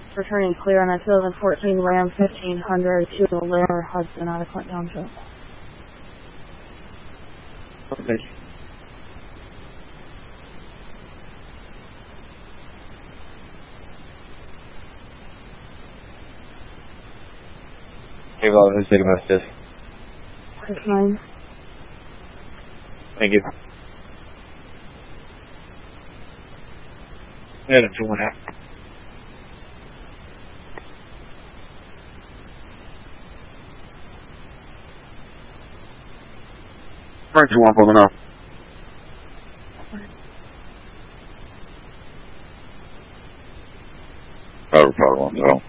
Returning clear on a 2014 Ram 1500 to Lair Hudson out of Clint Township. Okay. Hey, Bob, who's taking messages? 6-9. Thank you. Yeah, 2-1-half. Emergency 1 pulling up. Power 1 0.